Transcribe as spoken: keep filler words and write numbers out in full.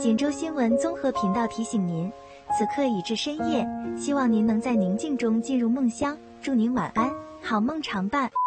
锦州新闻综合频道提醒您，此刻已至深夜，希望您能在宁静中进入梦乡。祝您晚安，好梦常伴。